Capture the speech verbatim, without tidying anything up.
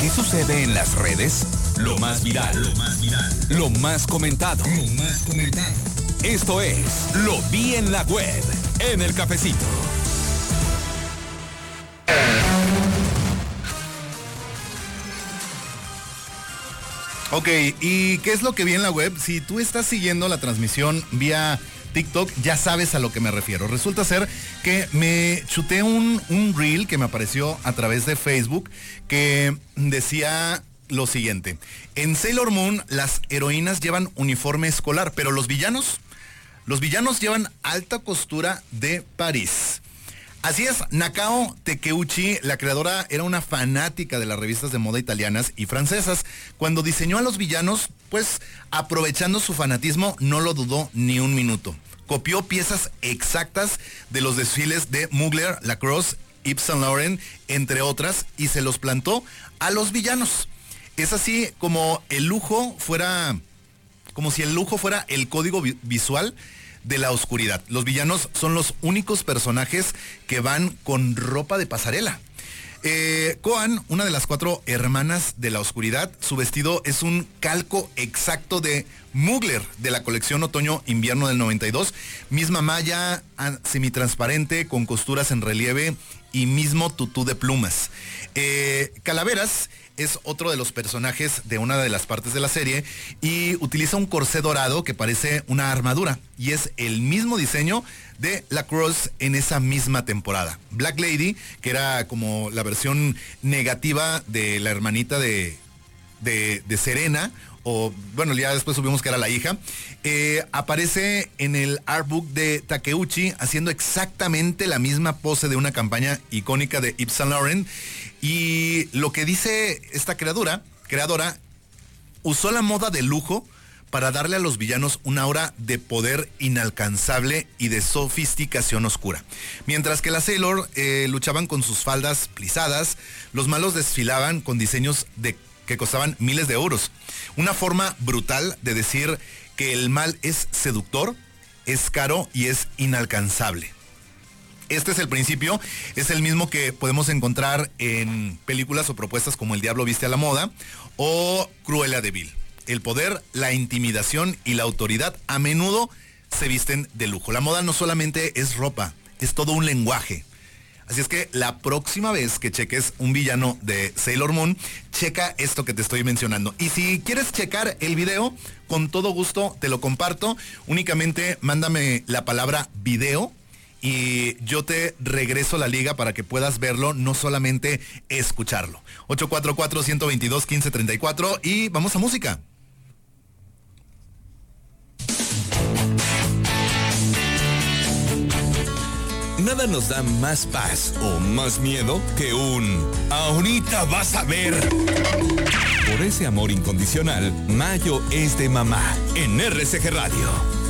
¿Qué sucede en las redes? Lo más viral, lo más viral, lo más comentado, lo más comentado. Esto es Lo Vi en la Web, en El Cafecito. Ok, ¿y qué es lo que vi en la web? Si tú estás siguiendo la transmisión vía TikTok, ya sabes a lo que me refiero. Resulta ser que me chuté un, un reel que me apareció a través de Facebook que decía lo siguiente. En Sailor Moon las heroínas llevan uniforme escolar, pero los villanos, los villanos llevan alta costura de París. Así es, Nakao Takeuchi, la creadora, era una fanática de las revistas de moda italianas y francesas. Cuando diseñó a los villanos, pues aprovechando su fanatismo, no lo dudó ni un minuto. Copió piezas exactas de los desfiles de Mugler, Lacrosse, Yves Saint Laurent, entre otras, y se los plantó a los villanos. Es así como el lujo fuera, como si el lujo fuera el código vi- visual de la oscuridad. Los villanos son los únicos personajes que van con ropa de pasarela. Eh, Koan, una de las cuatro hermanas de la oscuridad, su vestido es un calco exacto de Mugler de la colección otoño-invierno del noventa y dos, misma malla semitransparente con costuras en relieve y mismo tutú de plumas. Eh, Calaveras es otro de los personajes de una de las partes de la serie y utiliza un corsé dorado que parece una armadura y es el mismo diseño de Lacrosse en esa misma temporada. Black Lady, que era como la versión negativa de la hermanita de, de, de Serena, o bueno, ya después supimos que era la hija, eh, aparece en el artbook de Takeuchi haciendo exactamente la misma pose de una campaña icónica de Yves Saint Laurent. Y lo que dice esta creadora, creadora, usó la moda de lujo para darle a los villanos una aura de poder inalcanzable y de sofisticación oscura. Mientras que las Sailor eh, luchaban con sus faldas plisadas, los malos desfilaban con diseños de que costaban miles de euros. Una forma brutal de decir que el mal es seductor, es caro y es inalcanzable. Este es el principio, es el mismo que podemos encontrar en películas o propuestas como El Diablo Viste a la Moda o Cruella de Vil. El poder, la intimidación y la autoridad a menudo se visten de lujo. La moda no solamente es ropa, es todo un lenguaje. Así es que la próxima vez que cheques un villano de Sailor Moon, checa esto que te estoy mencionando. Y si quieres checar el video, con todo gusto te lo comparto. Únicamente mándame la palabra video y yo te regreso la liga para que puedas verlo, no solamente escucharlo. ocho cuatro cuatro, uno dos dos, uno cinco tres cuatro y vamos a música. Nada nos da más paz o más miedo que un ahorita vas a ver. Por ese amor incondicional, Mayo es de mamá en R C G Radio.